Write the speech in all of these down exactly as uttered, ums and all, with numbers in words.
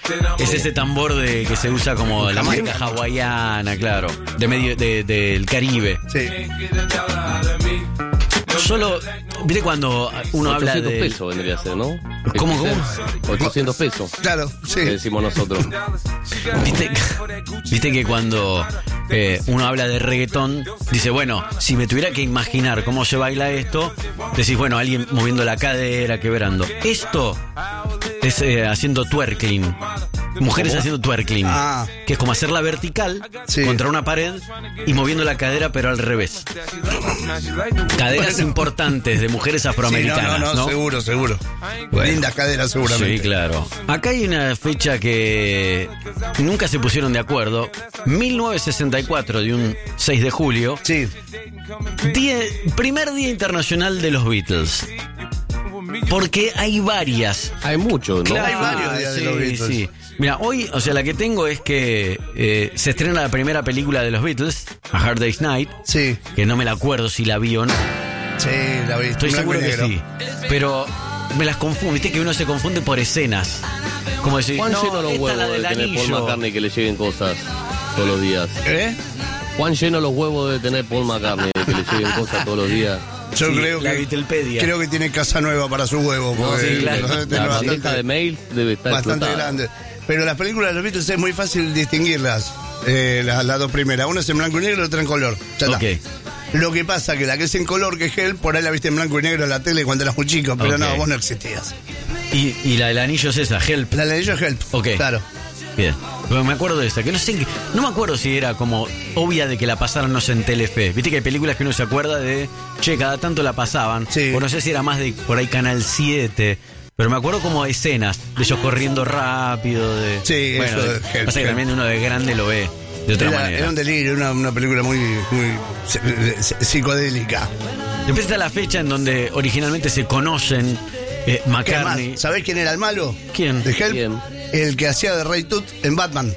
Es ese tambor de que se usa como la música hawaiana, claro, de medio de, del Caribe. Sí. Solo, ¿viste cuando uno habla de... ochocientos pesos vendría a ser, ¿no? ¿Cómo, cómo? ochocientos pesos. Claro, sí. Que decimos nosotros. ¿Viste, viste que cuando eh, uno habla de reggaetón, dice, bueno, si me tuviera que imaginar cómo se baila esto, decís, bueno, alguien moviendo la cadera, quebrando. Esto es eh, haciendo twerking. Mujeres haciendo twerking. Ah. Que es como hacerla vertical Sí. contra una pared y moviendo la cadera, pero al revés. Caderas Bueno. importantes de mujeres Sí, afroamericanas, no, no, no, ¿no? seguro, seguro. Bueno. Lindas caderas, seguramente. Sí, claro. Acá hay una fecha que nunca se pusieron de acuerdo. mil novecientos sesenta y cuatro, de un seis de julio. Sí. Día, primer Día Internacional de los Beatles. Porque hay varias. Hay muchos, ¿no? Claro, hay varios días de sí, los Beatles. sí. Mira, hoy, o sea, la que tengo es que eh, se estrena la primera película de los Beatles, A Hard Day's Night, Sí. que no me la acuerdo si la vi o no. Sí, la vi. Estoy Blanco seguro y que negro. sí. Pero me las confundo, viste que uno se confunde por escenas. Como decir, Juan no, lleno los esta huevos la de del tener Paul anillo. McCartney que le lleguen cosas todos los días. ¿Eh? Juan lleno los huevos de tener Paul McCartney de que le lleguen cosas todos los días. Yo Sí, creo la que Beatlepedia. creo que tiene casa nueva para su huevo, No, porque sí, claro. los debe tener La bastante, bandeja de mail debe estar bastante explotada. grande. Pero las películas de los Beatles es muy fácil distinguirlas. Eh, las, las dos primeras, una es en blanco y negro y la otra en color. Ya está. Ok. Lo que pasa que la que es en color, que es Help, por ahí la viste en blanco y negro en la tele cuando eras muy chico, pero Ok. no, vos no existías. Y, y la del anillo es esa, Help. La de ellos es Help. Ok. Claro. Bien. Pero me acuerdo de esa, que no sé, en qué- no me acuerdo si era como obvia de que la pasaran, no sé, en Telefe. Viste que hay películas que uno se acuerda de, che, cada tanto la pasaban. Sí. O no sé si era más de por ahí Canal siete. Pero me acuerdo como escenas de ellos corriendo rápido. De, Sí, bueno, eso de- de Help, pasa que Help. también uno de grande lo ve de otra Era, manera. era un delirio, una, una película muy, muy psi- psicodélica. Después está la fecha en donde originalmente se conocen eh, ¿Qué más? McCartney. ¿Sabés quién era el malo? ¿Quién? ¿De Help? ¿Quién? El que hacía de Ray Tooth en Batman.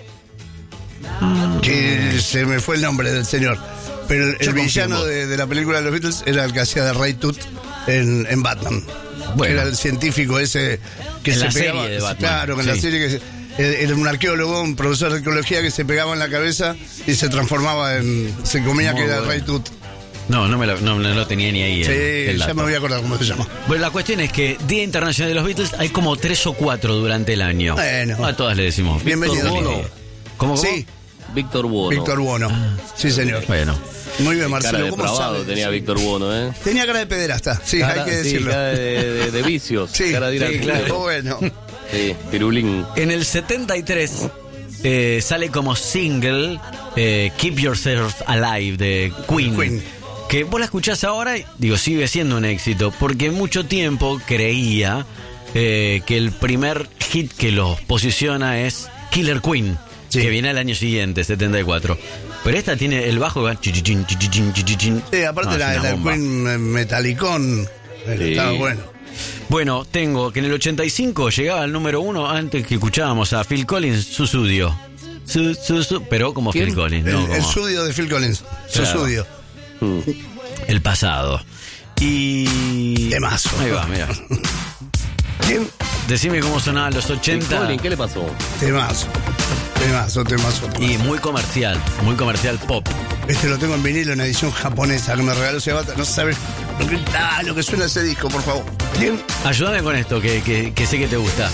Que se me fue el nombre del señor. Pero el, Yo el villano confirmo. de, de la película de los Beatles era el que hacía de Ray Tooth en, en Batman. Bueno. Era el científico ese que En se la pegaba. serie de Batman, Claro, que en la sí. serie que se- era era un arqueólogo, un profesor de arqueología que se pegaba en la cabeza y se transformaba en. Se comía Muy que era bueno. Ray Tooth. No, no me lo, no, no lo tenía ni ahí. el- Sí, el ya dato. me voy a acordar cómo se llama. Bueno, la cuestión es que Día Internacional de los Beatles hay como tres o cuatro durante el año. Bueno. A todas le decimos. Bienvenido. Víctor Bono. ¿Cómo, cómo? Sí, Víctor Bono. Víctor Bono. Sí, señor. Bueno. Muy bien, Cara Marcelo. de ¿Cómo pravado sabe? tenía Víctor Bono, ¿eh? Tenía cara de pederasta, sí, Cara- hay que sí, decirlo. cara de, de- de vicios. Sí, cara de ir al sí, club. claro. Bueno. Sí, pirulín. En el setenta y tres eh, sale como single eh, Keep Yourself Alive de Queen. Queen. Que vos la escuchás ahora y digo, sigue siendo un éxito. Porque mucho tiempo creía eh, que el primer hit que los posiciona es Killer Queen. Sí. Que viene al año siguiente, setenta y cuatro. Pero esta tiene el bajo que va chichichín, chichichín, chichichín. Sí, aparte No, la, es una la bomba. Queen eh, Metallicón. eh, Sí. Estaba bueno. Bueno, tengo que en el ochenta y cinco llegaba al número uno antes que escuchábamos a Phil Collins, Susudio. Su, su, su, pero como ¿Quién? Phil Collins, El, no el como sudio de Phil Collins. Su Claro. sudio. Mm. el pasado. Y... Temazo. Ahí va, mira. ¿Quién? Decime cómo sonaban los Phil ochenta. Collins, ¿qué le pasó? Temazo. Temazo, temazo, temazo. Y muy comercial, muy comercial pop. Este lo tengo en vinilo en edición japonesa que me regaló Sebata. No sabes lo que, ah, lo que suena ese disco, por favor. ¿Quién? Ayúdame con esto, que, que, que sé que te gusta.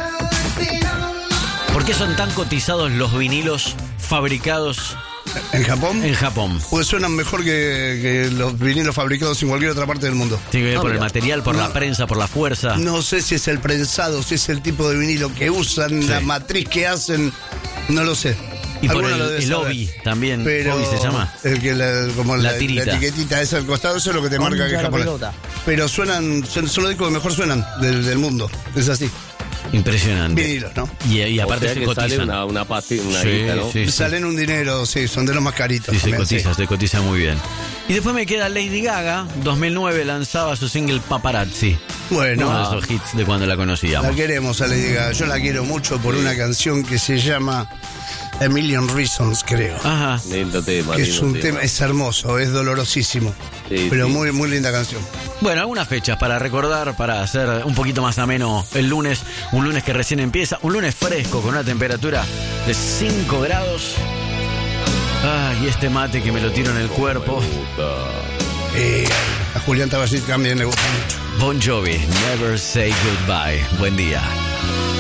¿Por qué son tan cotizados los vinilos fabricados ¿En Japón? en Japón? Pues suenan mejor que, que los vinilos fabricados en cualquier otra parte del mundo. Tiene que ver Ah, por el mira. material, por No. la prensa, por la fuerza. No sé si es el prensado, si es el tipo de vinilo que usan, Sí. la matriz que hacen, no lo sé. Y por Alguno el, lo debe el saber. obi también. Pero Obi se llama. El que la, como La la, tirita. la etiquetita esa al costado, eso es lo que te marca que es Contra la japonés. pelota. Pero suenan, son, son los discos que mejor suenan del, del mundo. Es así. Impresionante. Vinilos, ¿no? Y, y O aparte sea se que sale cotizan. una, una pasti, una Sí, guita, ¿no? sí, sí. Salen un dinero, sí, son de los más caritos. Sí, se también, cotiza, sí. se cotiza muy bien. Y después me queda Lady Gaga, dos mil nueve lanzaba su single Paparazzi. Bueno, Uno de esos hits de cuando la la conocíamos. queremos a Lady Gaga. Yo la quiero mucho por una canción que se llama A Million Reasons, creo. Ajá. Lindo tema, Que es lindo un tema. tema, es hermoso, es dolorosísimo. Sí, pero sí. muy, muy linda canción. Bueno, algunas fechas para recordar, para hacer un poquito más ameno el lunes. Un lunes que recién empieza. Un lunes fresco con una temperatura de cinco grados. Ay, y este mate que me lo tiro en el cuerpo. Eh, a Julián Taballit también le gusta mucho. Bon Jovi, Never Say Goodbye. Buen día.